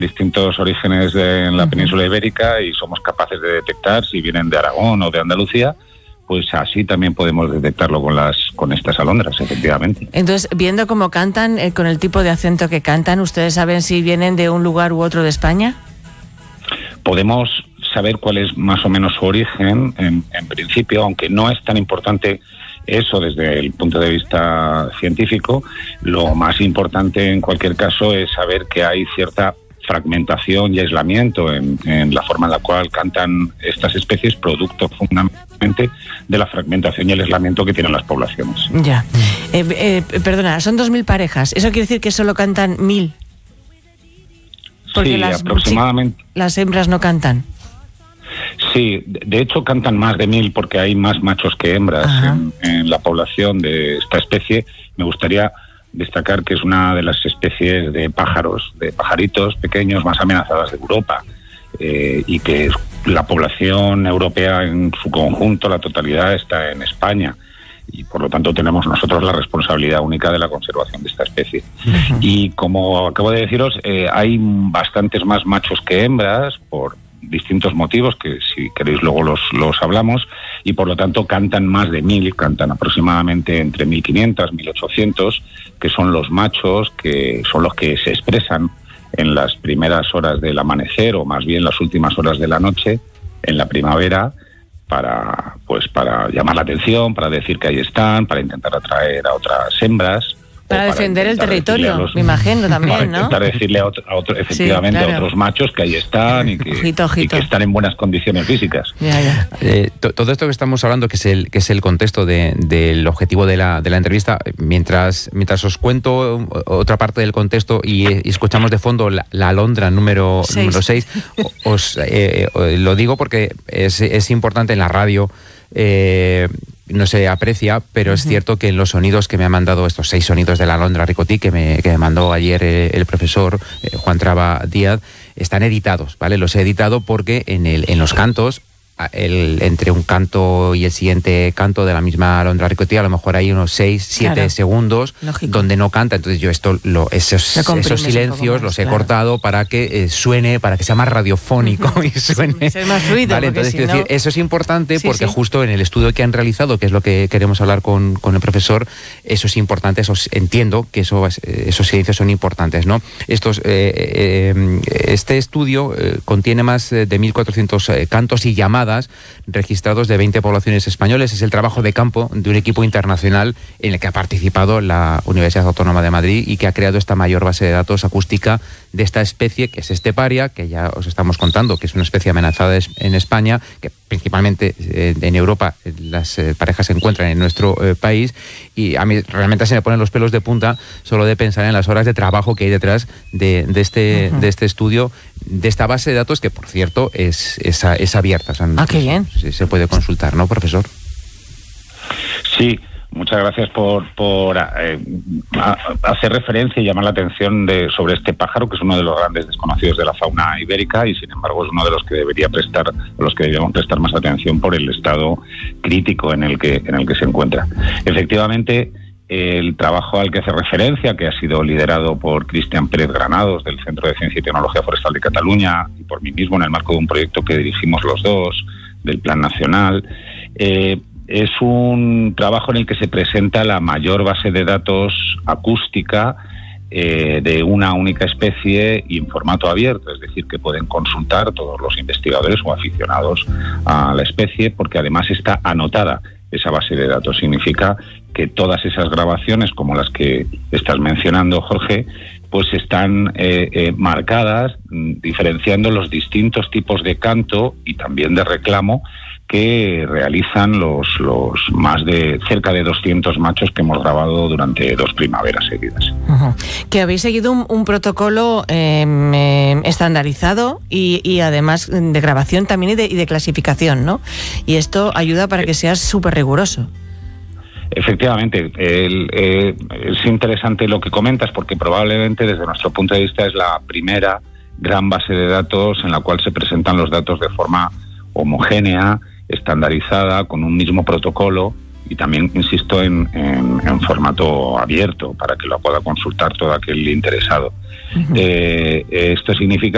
distintos orígenes en la península ibérica y somos capaces de detectar si vienen de Aragón o de Andalucía, pues así también podemos detectarlo con estas alondras, efectivamente. Entonces, viendo cómo cantan, con el tipo de acento que cantan, ¿ustedes saben si vienen de un lugar u otro de España? Podemos saber cuál es más o menos su origen, en principio, aunque no es tan importante eso desde el punto de vista científico. Lo más importante en cualquier caso es saber que hay cierta fragmentación y aislamiento en la forma en la cual cantan estas especies, producto fundamentalmente de la fragmentación y el aislamiento que tienen las poblaciones. Ya. Perdona, son 2.000 parejas. ¿Eso quiere decir que solo cantan 1.000? Porque sí, aproximadamente. Las hembras no cantan. Sí, de hecho cantan más de 1.000 porque hay más machos que hembras en la población de esta especie. Me gustaría destacar que es una de las especies de pájaros, de pajaritos pequeños más amenazadas de Europa, y que la población europea en su conjunto, la totalidad, está en España, y por lo tanto tenemos nosotros la responsabilidad única de la conservación de esta especie. Y como acabo de deciros, hay bastantes más machos que hembras por distintos motivos que si queréis luego los hablamos, y por lo tanto cantan más de 1.000, cantan aproximadamente entre 1.500, 1.800, que son los machos, que son los que se expresan en las primeras horas del amanecer, o más bien las últimas horas de la noche en la primavera, para llamar la atención, para decir que ahí están, para intentar atraer a otras hembras. Para defender el territorio, me imagino también, ¿no? Para decirle a efectivamente, sí, claro, a otros machos que ahí están y que, ojito. Y que están en buenas condiciones físicas. Ya. Todo esto que estamos hablando, que es el contexto del objetivo de la entrevista, mientras os cuento otra parte del contexto y escuchamos de fondo la alondra número 6, os lo digo porque es importante en la radio. No se aprecia, pero es cierto que en los sonidos que me ha mandado, estos 6 sonidos de la alondra ricotí que me mandó ayer el profesor Juan Traba Díaz, están editados, ¿vale? Los he editado porque en los cantos, entre un canto y el siguiente canto de la misma alondra ricotí, a lo mejor hay unos 6-7 segundos, lógico, donde no canta. Entonces yo esos silencios los he cortado para que suene, para que sea más radiofónico y suene. Ser más fluido. ¿Vale? Entonces, quiero decir, eso es importante porque justo en el estudio que han realizado, que es lo que queremos hablar con el profesor, eso es importante, entiendo que esos silencios son importantes, ¿no? Este estudio contiene más de 1.400 cantos y llamadas registrados de 20 poblaciones españoles. Es el trabajo de campo de un equipo internacional en el que ha participado la Universidad Autónoma de Madrid y que ha creado esta mayor base de datos acústica de esta especie, que es esteparia, que ya os estamos contando que es una especie amenazada en España, que principalmente en Europa las parejas se encuentran en nuestro país, y a mí realmente se me ponen los pelos de punta solo de pensar en las horas de trabajo que hay detrás de este estudio, de esta base de datos, que por cierto es abierta. O sea, qué bien. Se puede consultar, ¿no, profesor? Sí, muchas gracias por hacer referencia y llamar la atención sobre este pájaro, que es uno de los grandes desconocidos de la fauna ibérica, y sin embargo es uno de los que deberíamos prestar más atención por el estado crítico en el que se encuentra. Efectivamente, el trabajo al que hace referencia, que ha sido liderado por Cristian Pérez Granados del Centro de Ciencia y Tecnología Forestal de Cataluña, y por mí mismo en el marco de un proyecto que dirigimos los dos, del Plan Nacional, es un trabajo en el que se presenta la mayor base de datos acústica de una única especie y en formato abierto, es decir, que pueden consultar todos los investigadores o aficionados a la especie, porque además está anotada esa base de datos. Significa que todas esas grabaciones, como las que estás mencionando, Jorge, pues están marcadas, diferenciando los distintos tipos de canto y también de reclamo que realizan los más de cerca de 200 machos que hemos grabado durante 2 primaveras seguidas. Que habéis seguido un protocolo estandarizado y además de grabación también y de clasificación, ¿no? Y esto ayuda para que seas súper riguroso. Efectivamente, es interesante lo que comentas, porque probablemente desde nuestro punto de vista es la primera gran base de datos en la cual se presentan los datos de forma homogénea, estandarizada, con un mismo protocolo, y también, insisto, en formato abierto para que lo pueda consultar todo aquel interesado. Esto significa